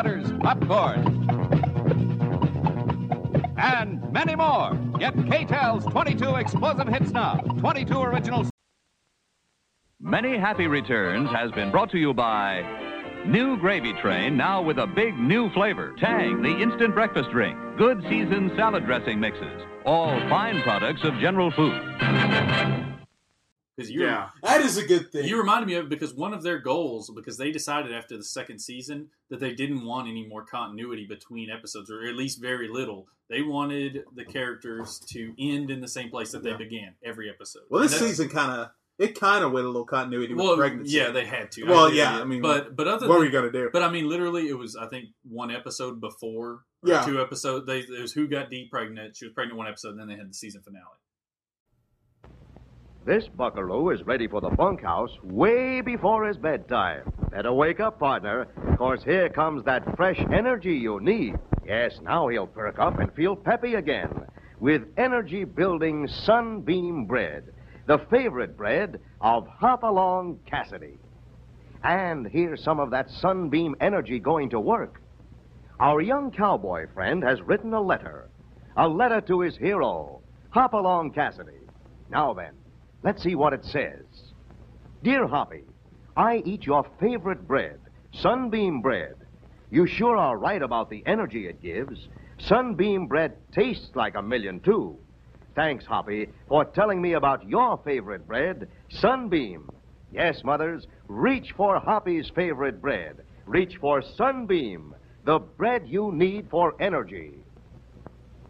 popcorn, and many more. Get K-Tel's 22 explosive hits now. 22 original. Many happy returns has been brought to you by New Gravy Train, now with a big new flavor. Tang, the instant breakfast drink. Good seasoned salad dressing mixes. All fine products of General Foods. That is a good thing. You reminded me of it because one of their goals, because they decided after the second season that they didn't want any more continuity between episodes, or at least very little. They wanted the characters to end in the same place that they began every episode. Well, this season kind of went a little continuity with pregnancy. Yeah, they had to. Well, I mean, but other what were you going to do? But I mean, literally, it was, I think, one episode before, or 2 episodes. It was Who Got Dee Pregnant. She was pregnant one episode, and then they had the season finale. This buckaroo is ready for the bunkhouse way before his bedtime. Better wake up, partner, 'cause here comes that fresh energy you need. Yes, now he'll perk up and feel peppy again with energy-building Sunbeam bread, the favorite bread of Hopalong Cassidy. And here's some of that Sunbeam energy going to work. Our young cowboy friend has written a letter to his hero, Hopalong Cassidy. Now then, let's see what it says. Dear Hoppy, I eat your favorite bread, Sunbeam bread. You sure are right about the energy it gives. Sunbeam bread tastes like a million, too. Thanks, Hoppy, for telling me about your favorite bread, Sunbeam. Yes, mothers, reach for Hoppy's favorite bread. Reach for Sunbeam, the bread you need for energy.